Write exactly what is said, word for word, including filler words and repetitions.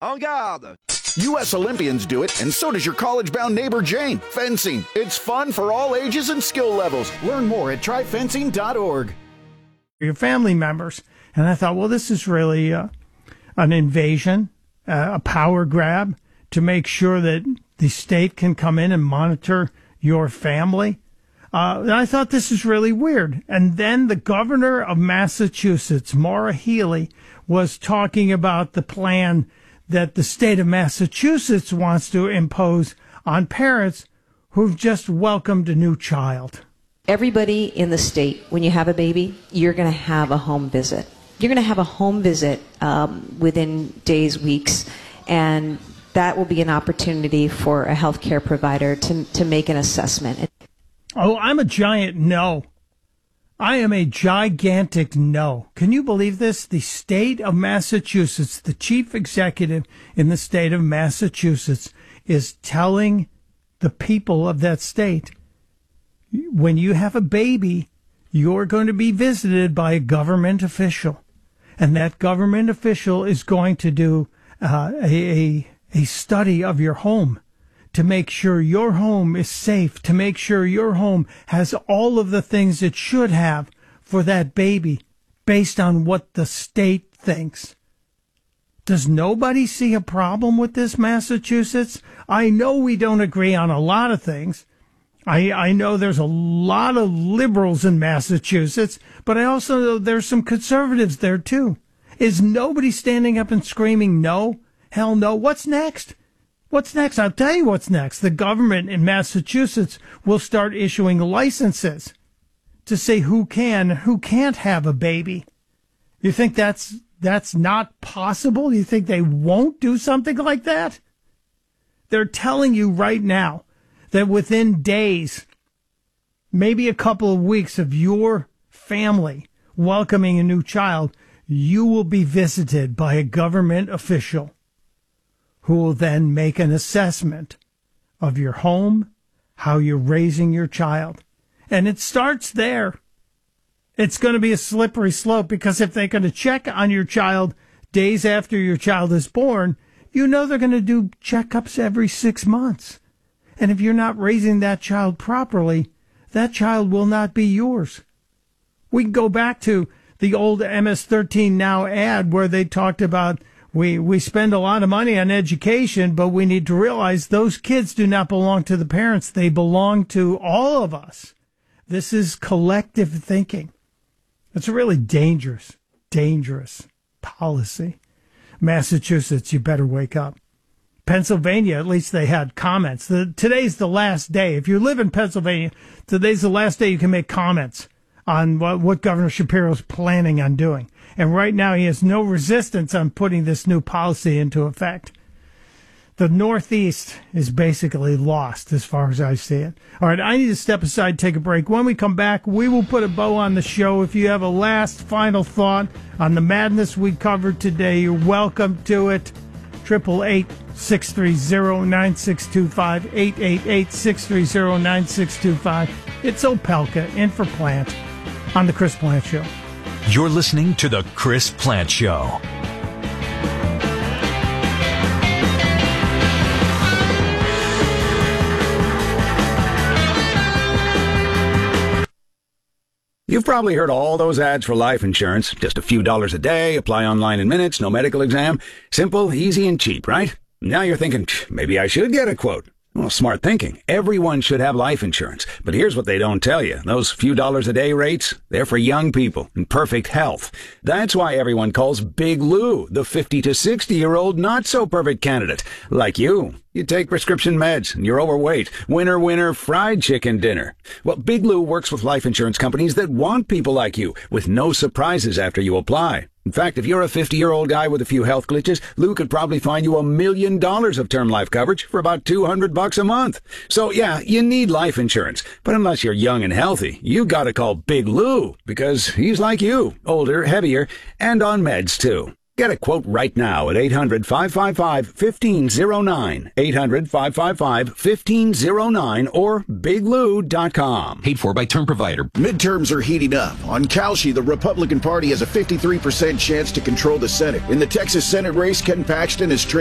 En garde! U S Olympians do it, and so does your college-bound neighbor Jane. Fencing. It's fun for all ages and skill levels. Learn more at try fencing dot org. Your family members. And I thought, well, this is really uh, an invasion, uh, a power grab to make sure that the state can come in and monitor your family. Uh, and I thought this is really weird. And then the governor of Massachusetts, Maura Healey, was talking about the plan that the state of Massachusetts wants to impose on parents who've just welcomed a new child. Everybody in the state, when you have a baby, you're going to have a home visit. You're going to have a home visit um, within days, weeks, and that will be an opportunity for a healthcare provider to to make an assessment. Oh, I'm a giant no. I am a gigantic no. Can you believe this? The state of Massachusetts, the chief executive in the state of Massachusetts, is telling the people of that state, when you have a baby, you're going to be visited by a government official. And that government official is going to do uh, a, a study of your home to make sure your home is safe, to make sure your home has all of the things it should have for that baby based on what the state thinks. Does nobody see a problem with this, Massachusetts? I know we don't agree on a lot of things. I, I know there's a lot of liberals in Massachusetts, but I also know there's some conservatives there too. Is nobody standing up and screaming no? Hell no. What's next? What's next? I'll tell you what's next. The government in Massachusetts will start issuing licenses to say who can, who can't have a baby. You think that's that's not possible? You think they won't do something like that? They're telling you right now that within days, maybe a couple of weeks of your family welcoming a new child, you will be visited by a government official who will then make an assessment of your home, how you're raising your child. And it starts there. It's going to be a slippery slope, because if they're going to check on your child days after your child is born, you know they're going to do checkups every six months. And if you're not raising that child properly, that child will not be yours. We can go back to the old M S thirteen Now ad where they talked about we, we spend a lot of money on education, but we need to realize those kids do not belong to the parents. They belong to all of us. This is collective thinking. It's a really dangerous, dangerous policy. Massachusetts, you better wake up. Pennsylvania, at least they had comments. The, today's the last day. If you live in Pennsylvania, today's the last day you can make comments on what, what Governor Shapiro's planning on doing. And right now he has no resistance on putting this new policy into effect. The Northeast is basically lost as far as I see it. All right, I need to step aside, take a break. When we come back, we will put a bow on the show. If you have a last final thought on the madness we covered today, you're welcome to it. eight eight eight, six three zero, nine six two five, eight eight eight, six three zero, nine six two five. It's Opelka in for Plant on The Chris Plant Show. You're listening to The Chris Plant Show. You've probably heard all those ads for life insurance. Just a few dollars a day, apply online in minutes, no medical exam. Simple, easy, and cheap, right? Now you're thinking, maybe I should get a quote. Well, smart thinking. Everyone should have life insurance. But here's what they don't tell you. Those few dollars a day rates, they're for young people in perfect health. That's why everyone calls Big Lou the fifty to sixty-year-old not-so-perfect candidate. Like you. You take prescription meds, and you're overweight. Winner, winner, fried chicken dinner. Well, Big Lou works with life insurance companies that want people like you, with no surprises after you apply. In fact, if you're a fifty-year-old guy with a few health glitches, Lou could probably find you a million dollars of term life coverage for about two hundred bucks a month. So yeah, you need life insurance. But unless you're young and healthy, you gotta call Big Lou, because he's like you, older, heavier, and on meds too. Get a quote right now at eight hundred, five five five, one five zero nine, eight hundred, five five five, one five zero nine, or big lou dot com. Paid for by Term Provider. Midterms are heating up. On Kalshi, the Republican Party has a fifty-three percent chance to control the Senate. In the Texas Senate race, Ken Paxton is